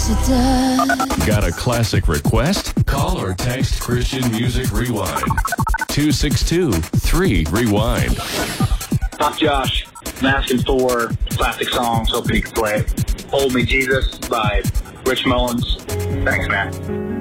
Got a classic request? Call or text Christian Music Rewind. 262-3-REWIND. Hi, Josh. I'm asking for classic songs. Hoping you can play it. Hold Me Jesus by Rich Mullins. Thanks, man.